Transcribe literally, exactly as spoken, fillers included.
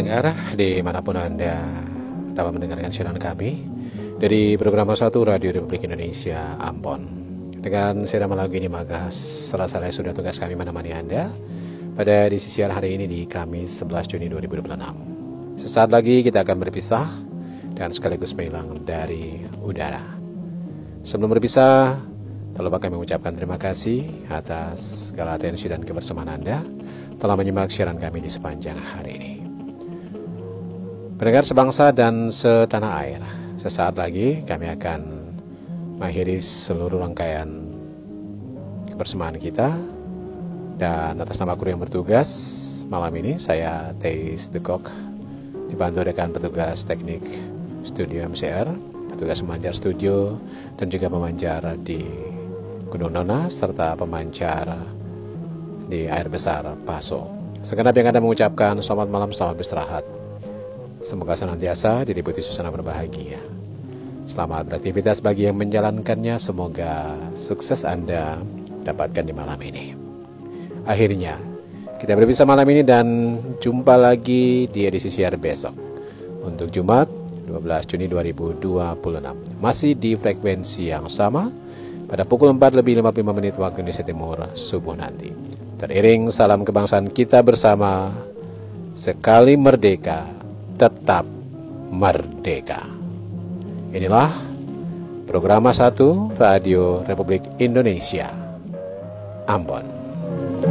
pendengar dimanapun Anda dapat mendengarkan siaran kami dari program satu Radio Republik Indonesia Ambon. Dengan siaran lagu ini maka selesai sudah tugas kami menemani Anda pada edisi siaran hari ini di Kamis sebelas Juni dua ribu dua puluh enam. Sesaat lagi kita akan berpisah dan sekaligus menghilang dari udara. Sebelum berpisah, terlebih kami mengucapkan terima kasih atas segala atensi dan kebersamaan Anda telah menyimak siaran kami di sepanjang hari ini. Pendengar sebangsa dan setanah air, sesaat lagi kami akan mengakhiri seluruh rangkaian kebersamaan kita. Dan atas nama kru yang bertugas malam ini, saya Teis The Cock, dibantu rekan petugas teknik studio M C R, petugas pemancar studio, dan juga pemancar di Gunung Nona, serta pemancar di air besar Paso. Segenap yang Anda mengucapkan selamat malam, selamat beristirahat. Semoga senantiasa diliputi suasana berbahagia. Selamat beraktivitas bagi yang menjalankannya. Semoga sukses Anda dapatkan di malam ini. Akhirnya kita berpisah malam ini dan jumpa lagi di edisi siar besok untuk Jumat dua belas Juni dua ribu dua puluh enam. Masih di frekuensi yang sama pada pukul empat lebih lima puluh lima menit waktu Indonesia Timur subuh nanti. Teriring salam kebangsaan kita bersama, sekali merdeka tetap merdeka. Inilah program satu Radio Republik Indonesia Ambon.